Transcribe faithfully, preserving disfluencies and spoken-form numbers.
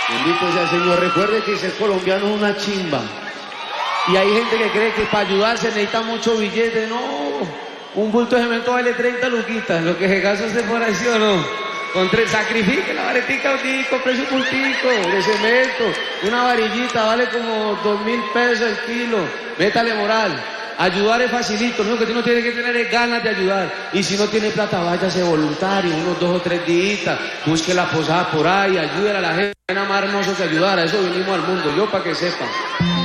Bendito sea el Señor. Recuerde que ser colombiano es una chimba. Y hay gente que cree que para ayudarse necesita mucho billete. No, un bulto de cemento vale treinta luquitas. Lo que se gasta usted por ahí, ¿sí o no? Con tres, sacrifique la varetica, compre su bultico de cemento. Una varillita vale como dos mil pesos el kilo. Métale moral. Ayudar es facilito, lo único que uno tiene que tener es ganas de ayudar. Y si no tiene plata, váyase voluntario, unos dos o tres días, busque la posada por ahí, ayúdele a la gente. No hay nada más hermoso que ayudar, a eso vinimos al mundo, yo para que sepan.